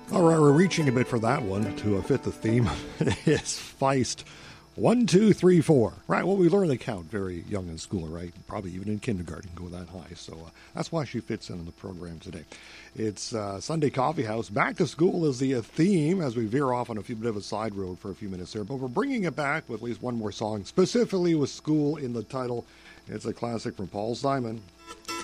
All right, we're reaching a bit for that one to fit the theme. It's Feist. 1, 2, 3, 4. Right, well, we learn to count very young in school, right? Probably even in kindergarten, go that high. So that's why she fits in the program today. It's Sunday Coffee House. Back to school is the theme as we veer off on a bit of a side road for a few minutes there. But we're bringing it back with at least one more song, specifically with school in the title. It's a classic from Paul Simon.